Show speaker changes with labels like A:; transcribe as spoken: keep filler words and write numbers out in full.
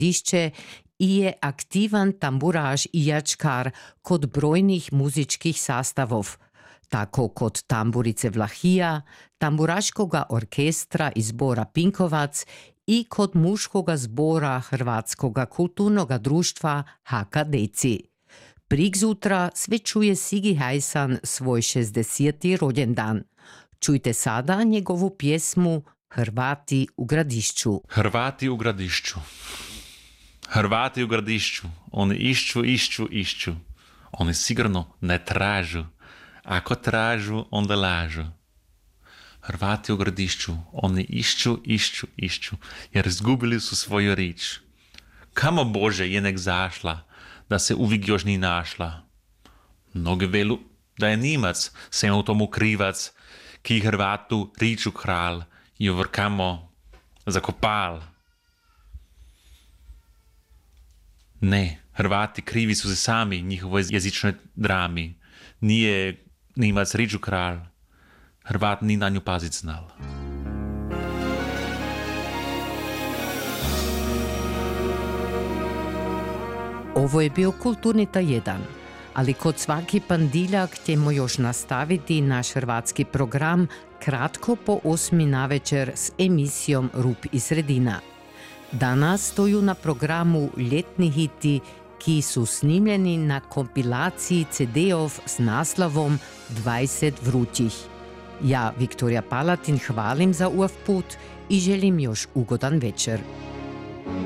A: Gradišće i je aktivan tamburaž i jačkar kod brojnih muzičkih sastavov, tako kod tamburice Vlahija, tamburaškoga orkestra i zbora Pinkovac i kod muškoga zbora Hrvatskoga kulturnoga društva H K D C. Prikzutra svečuje Sigi Hajsan svoj šezdeseti rođendan. Čujte sada njegovu pjesmu Hrvati u Gradišću.
B: Hrvati u Gradišću. Hrvati u Gradišću. Oni išću, išću, išću. Oni sigurno ne tražu. Ako tražu, onda lažu. Hrvati u Gradišću. Oni išću, išću, išću. Jer izgubili su svoju rič. Kamo Bože je nek zašla, da se uvijek još ni našla. Mnogi velu da je Nimac, sem u tomu krivac, ki Hrvatu riču kral i uvrkamo zakopal. Ne, Hrvati krivi su se sami njihovoj jezičnoj drami. Nije Nimac riču kralj, Hrvat ni na nju pazit znal.
A: Ovo je bio Kulturnita jedan, ali kod svaki pandiljak ćemo još nastaviti naš hrvatski program kratko po osmi navečer s emisijom Rub i sredina. Danas stoju na programu ljetni hiti, ki su snimljeni na kompilaciji C D-ov s naslovom dvajset vrućih. Ja, Viktorija Palatin, hvalim za uv put i želim još ugodan večer.